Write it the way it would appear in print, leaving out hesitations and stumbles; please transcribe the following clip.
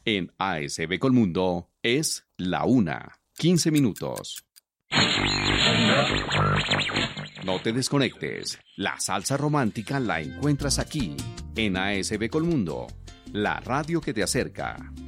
En ASB Colmundo es la 1:15 minutos. No te desconectes. La salsa romántica la encuentras aquí, en ASB Colmundo, la radio que te acerca.